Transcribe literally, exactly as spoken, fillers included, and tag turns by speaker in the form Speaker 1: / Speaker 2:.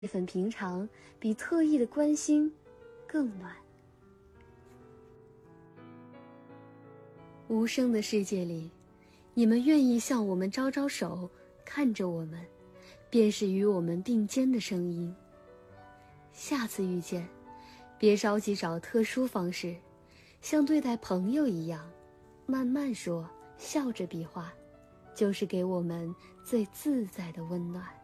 Speaker 1: 这份平常比特意的关心更暖。无声的世界里，你们愿意向我们招招手，看着我们，便是与我们并肩的声音。下次遇见，别着急找特殊方式，像对待朋友一样，慢慢说，笑着比划，就是给我们最自在的温暖。